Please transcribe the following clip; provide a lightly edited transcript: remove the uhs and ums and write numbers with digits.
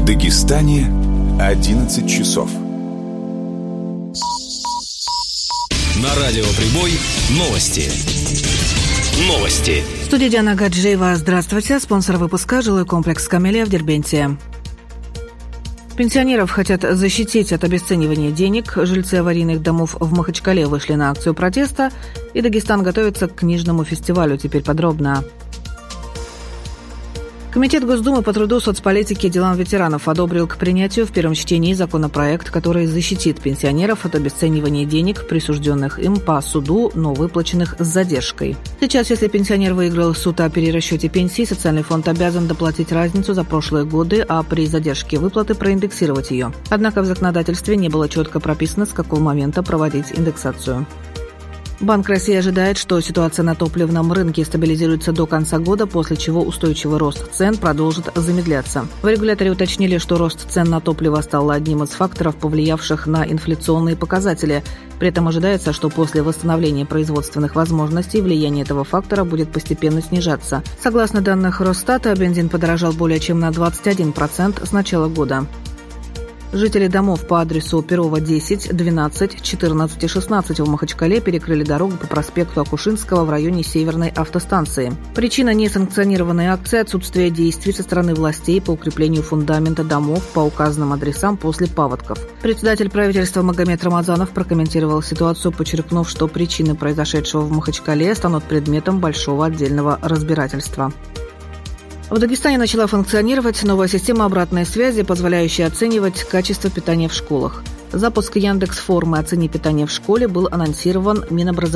В Дагестане 11 часов. На радио Прибой новости. В студии Диана Гаджиева. Здравствуйте. Спонсор выпуска — жилой комплекс «Камелия» в Дербенте. Пенсионеров хотят защитить от обесценивания денег. Жильцы аварийных домов в Махачкале вышли на акцию протеста. И Дагестан готовится к книжному фестивалю. Теперь подробно. Комитет Госдумы по труду, соцполитике и делам ветеранов одобрил к принятию в первом чтении законопроект, который защитит пенсионеров от обесценивания денег, присужденных им по суду, но выплаченных с задержкой. Сейчас, если пенсионер выиграл суд о перерасчете пенсии, социальный фонд обязан доплатить разницу за прошлые годы, а при задержке выплаты проиндексировать ее. Однако в законодательстве не было четко прописано, с какого момента проводить индексацию. Банк России ожидает, что ситуация на топливном рынке стабилизируется до конца года, после чего устойчивый рост цен продолжит замедляться. В регуляторе уточнили, что рост цен на топливо стал одним из факторов, повлиявших на инфляционные показатели. При этом ожидается, что после восстановления производственных возможностей влияние этого фактора будет постепенно снижаться. Согласно данным Росстата, бензин подорожал более чем на 21% с начала года. Жители домов по адресу Перова, 10, 12, 14 и 16 в Махачкале перекрыли дорогу по проспекту Акушинского в районе Северной автостанции. Причина несанкционированной акции – отсутствие действий со стороны властей по укреплению фундамента домов по указанным адресам после паводков. Председатель правительства Магомед Рамазанов прокомментировал ситуацию, подчеркнув, что причины произошедшего в Махачкале станут предметом большого отдельного разбирательства. В Дагестане начала функционировать новая система обратной связи, позволяющая оценивать качество питания в школах. Запуск Яндекс.Формы «Оцени питание в школе» был анонсирован Минобразования